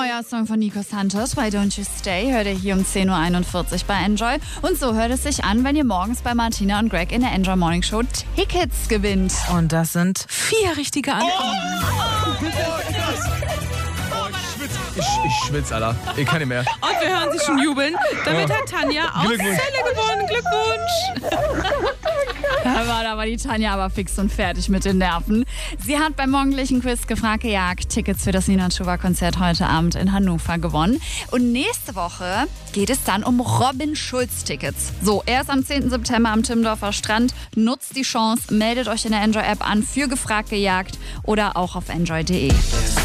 neuer Song von Nico Santos, Why Don't You Stay, hört ihr hier um 10.41 Uhr bei Enjoy. Und so hört es sich an, wenn ihr morgens bei Martina und Greg in der Enjoy Morning Show Tickets gewinnt. Und das sind 4 richtige Antworten. Ich schwitze, Alter. Ich kann nicht mehr. Und wir hören sie schon jubeln. Damit hat Tanja aus Celle gewonnen. Glückwunsch. Da war die Tanja aber fix und fertig mit den Nerven. Sie hat beim morgendlichen Quiz gefragt gejagt, Tickets für das Nina Chuba-Konzert heute Abend in Hannover gewonnen. Und nächste Woche geht es dann um Robin Schulz-Tickets. So, erst am 10. September am Timmendorfer Strand. Nutzt die Chance, meldet euch in der Enjoy-App an für gefragt gejagt oder auch auf enjoy.de.